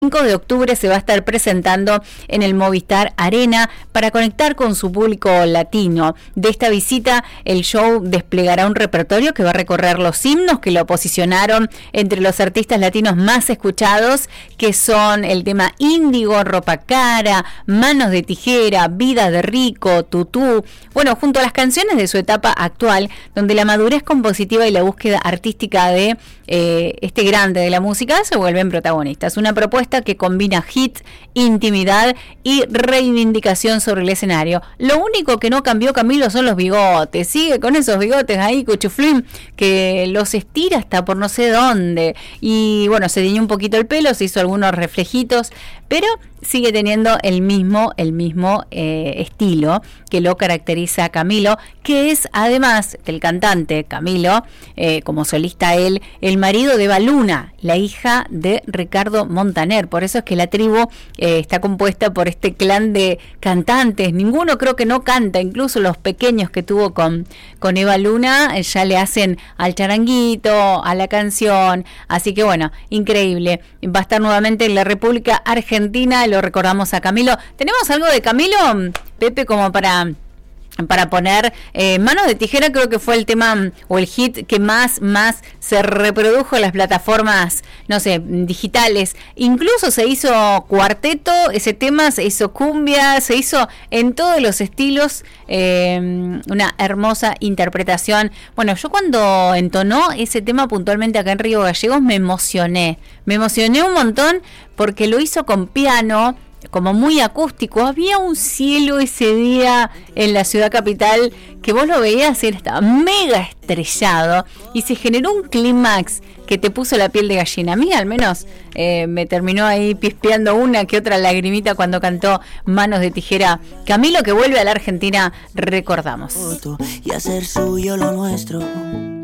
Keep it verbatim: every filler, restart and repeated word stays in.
cinco de octubre se va a estar presentando en el Movistar Arena para conectar con su público latino. De esta visita, el show desplegará un repertorio que va a recorrer los himnos que lo posicionaron entre los artistas latinos más escuchados, que son el tema Índigo, Ropa Cara, Manos de Tijera, Vida de Rico, Tutú. Bueno, junto a las canciones de su etapa actual, donde la madurez compositiva y la búsqueda artística de eh, este grande de la música se vuelven protagonistas. Una propuesta que combina hit, intimidad y reivindicación sobre el escenario. Lo único que no cambió Camilo son los bigotes. Sigue con esos bigotes ahí, cuchuflín, que los estira hasta por no sé dónde. Y bueno, se tiñó un poquito el pelo, se hizo algunos reflejitos, pero sigue teniendo el mismo, el mismo eh, estilo que lo caracteriza a Camilo, que es además del cantante Camilo, eh, como solista él, el marido de Baluna, la hija de Ricardo Montaner. Por eso es que la tribu eh, está compuesta por este clan de cantantes. Ninguno creo que no canta, incluso los pequeños que tuvo con, con Eva Luna eh, ya le hacen al charanguito, a la canción. Así que bueno, increíble. Va a estar nuevamente en la República Argentina. Lo recordamos a Camilo. ¿Tenemos algo de Camilo, Pepe, como para... para poner eh, Manos de Tijera? Creo que fue el tema o el hit que más más se reprodujo en las plataformas, no sé, digitales. Incluso se hizo cuarteto, ese tema se hizo cumbia, se hizo en todos los estilos, eh, una hermosa interpretación. Bueno, yo cuando entonó ese tema puntualmente acá en Río Gallegos me emocioné, me emocioné un montón porque lo hizo con piano, como muy acústico. Había un cielo ese día en la ciudad capital que vos lo veías y estaba mega estrellado y se generó un clímax que te puso la piel de gallina. A mí al menos eh, me terminó ahí pispeando una que otra lagrimita cuando cantó Manos de Tijera. Camilo, que vuelve a la Argentina, recordamos. Y hacer suyo lo nuestro.